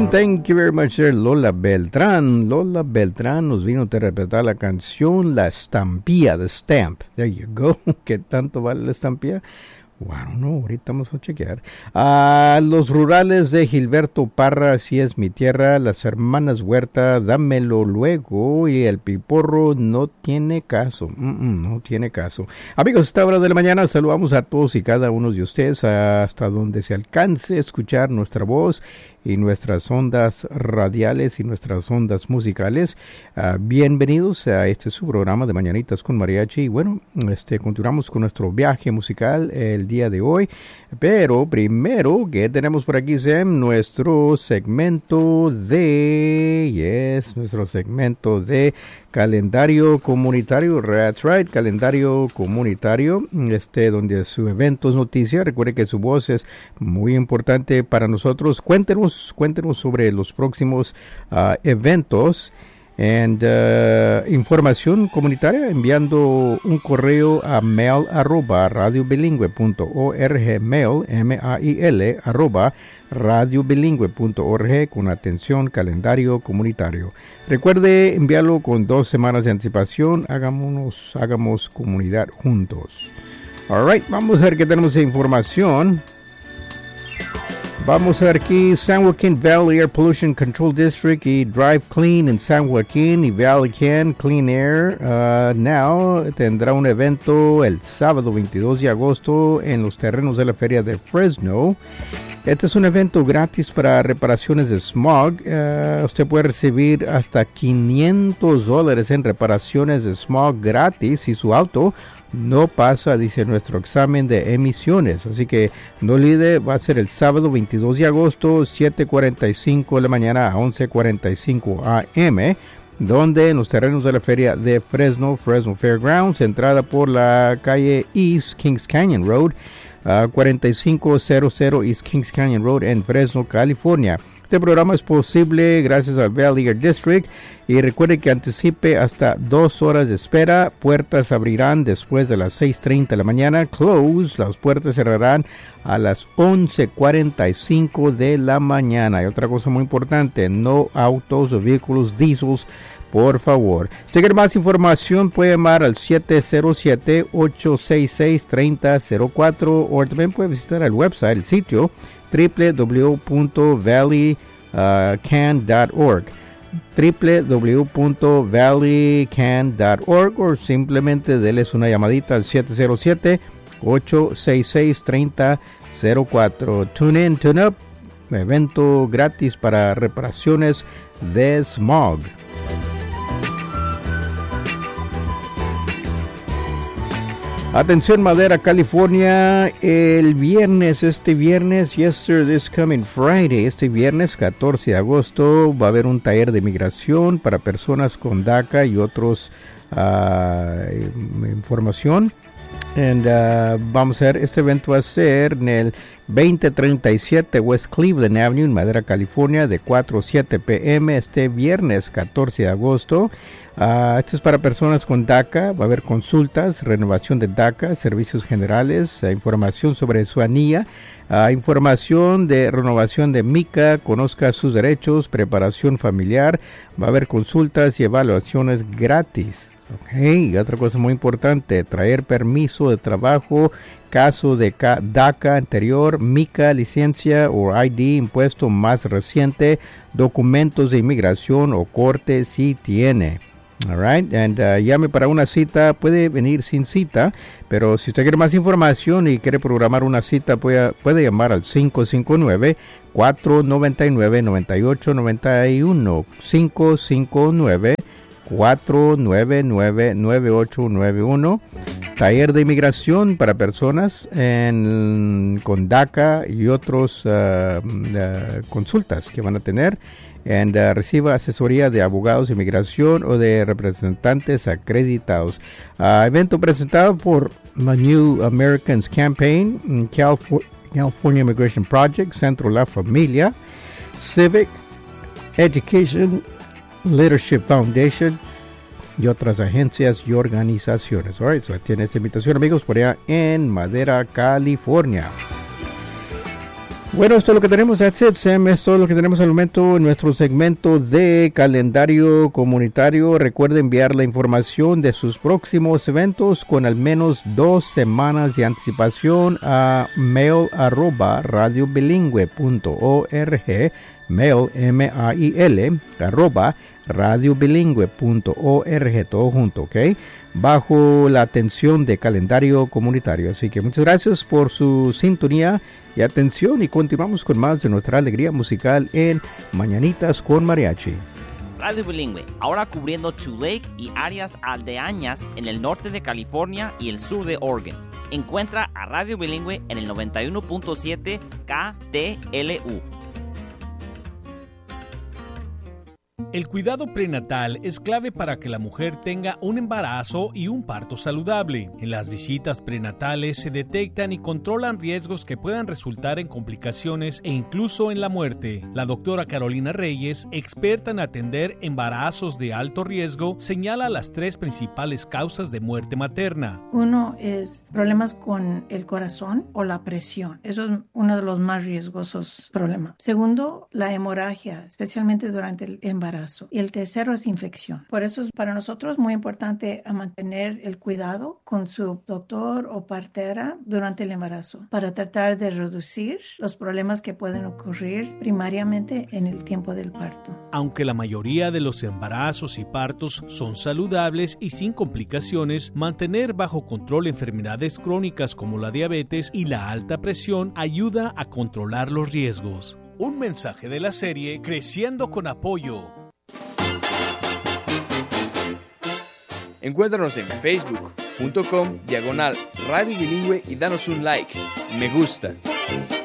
Thank you very much, sir. Lola Beltrán. Lola Beltrán nos vino a interpretar la canción La Estampía, The Stamp. There you go. ¿Qué tanto vale la estampía? Bueno, no, ahorita vamos a chequear. Los rurales de Gilberto Parra, Así es mi tierra. Las hermanas Huerta, Dámelo luego. Y el Piporro no tiene caso. No tiene caso. Amigos, esta hora de la mañana saludamos a todos y cada uno de ustedes hasta donde se alcance a escuchar nuestra voz y nuestras ondas radiales y nuestras ondas musicales. Bienvenidos a este su programa de Mañanitas con Mariachi. Y bueno, continuamos con nuestro viaje musical el día de hoy. Pero primero, ¿qué tenemos por aquí, Sam? Nuestro segmento de calendario comunitario. That's right, calendario comunitario, donde su evento es noticia. Recuerde que su voz es muy importante para nosotros. Cuéntenos sobre los próximos eventos and información comunitaria enviando un correo a mail@radiobilingüe.org, mail @radiobilingüe.org con atención calendario comunitario. Recuerde enviarlo con 2 semanas de anticipación. Hagamos comunidad juntos. Alright, vamos a ver qué tenemos de información. Vamos a ver aquí, San Joaquin Valley Air Pollution Control District y Drive Clean en San Joaquín y Valley Can Clean Air Now tendrá un evento el sábado 22 de agosto en los terrenos de la feria de Fresno. Este es un evento gratis para reparaciones de smog. Usted puede recibir hasta $500 en reparaciones de smog gratis si su auto no pasa, dice, nuestro examen de emisiones. Así que no olvide, va a ser el sábado 22 de agosto, 7:45 de la mañana a 11:45 a.m., donde en los terrenos de la feria de Fresno Fairgrounds, entrada por la calle East Kings Canyon Road, 4500 East Kings Canyon Road en Fresno, California. Este programa es posible gracias al Valley Air District y recuerde que anticipe hasta 2 horas de espera. Puertas abrirán después de las 6:30 de la mañana. Las puertas cerrarán a las 11:45 de la mañana. Y otra cosa muy importante, no autos o vehículos diesels, por favor. Si quiere más información, puede llamar al 707-866-3004 o también puede visitar el website, el sitio www.valleycan.org, www.valleycan.org, o simplemente déles una llamadita al 707-866-3004. Tune in, tune up, evento gratis para reparaciones de smog. Atención Madera, California, el viernes, this coming Friday, este viernes 14 de agosto, va a haber un taller de migración para personas con DACA y otros información. Vamos a ver, este evento va a ser en el 2037 West Cleveland Avenue en Madera, California, de 4 a 7 p.m. este viernes 14 de agosto. Esto es para personas con DACA. Va a haber consultas, renovación de DACA, servicios generales, información sobre su anilla, información de renovación de MICA, conozca sus derechos, preparación familiar. Va a haber consultas y evaluaciones gratis. Okay. Y otra cosa muy importante, traer permiso de trabajo, caso de DACA anterior, MICA, licencia o ID, impuesto más reciente, documentos de inmigración o corte si tiene. Alright, llame para una cita, puede venir sin cita, pero si usted quiere más información y quiere programar una cita, puede llamar al 559-499-9891, 559-499-9891, taller de inmigración para personas con DACA y otros consultas que van a tener. Reciba asesoría de abogados de inmigración o de representantes acreditados. Evento presentado por la New Americans Campaign, California Immigration Project, Centro La Familia, Civic Education Leadership Foundation y otras agencias y organizaciones. Alright, so tiene esta invitación, amigos, por allá en Madera, California. Bueno, esto es lo que tenemos, that's it, Sam. Es todo lo que tenemos al momento en nuestro segmento de calendario comunitario. Recuerde enviar la información de sus próximos eventos con al menos 2 semanas de anticipación a mail@radiobilingüe.org, mail, M-A-I-L, @radiobilingüe.org, todo junto, ¿ok? Bajo la atención de calendario comunitario. Así que muchas gracias por su sintonía y atención, y continuamos con más de nuestra alegría musical en Mañanitas con Mariachi. Radio Bilingüe, ahora cubriendo Tulare y áreas aldeañas en el norte de California y el sur de Oregon. Encuentra a Radio Bilingüe en el 91.7 KTLU. El cuidado prenatal es clave para que la mujer tenga un embarazo y un parto saludable. En las visitas prenatales se detectan y controlan riesgos que puedan resultar en complicaciones e incluso en la muerte. La doctora Carolina Reyes, experta en atender embarazos de alto riesgo, señala las 3 principales causas de muerte materna. Uno es problemas con el corazón o la presión. Eso es uno de los más riesgosos problemas. Segundo, la hemorragia, especialmente durante el embarazo. Y el tercero es infección. Por eso es para nosotros muy importante mantener el cuidado con su doctor o partera durante el embarazo para tratar de reducir los problemas que pueden ocurrir primariamente en el tiempo del parto. Aunque la mayoría de los embarazos y partos son saludables y sin complicaciones, mantener bajo control enfermedades crónicas como la diabetes y la alta presión ayuda a controlar los riesgos. Un mensaje de la serie Creciendo con Apoyo. Encuéntranos en facebook.com/Radio Bilingüe y danos un like, me gusta.